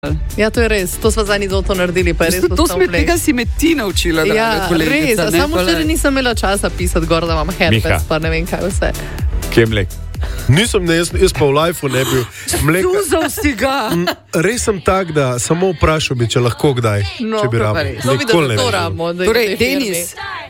Ja, to je res, to smo zadnji zelo naredili. Tega si me ti naučila. Ja, res, samo včeraj nisem imela časa pisati gor, da imam herpes, pa ne vem kaj vse. Kje je mlek? Nisem, jaz pa v lifeu ne bil. Suzal si ga. Res sem tak, da samo vprašal bi, če lahko kdaj. No, če bi rabo. no, videl, da to rabimo. Torej, Denis,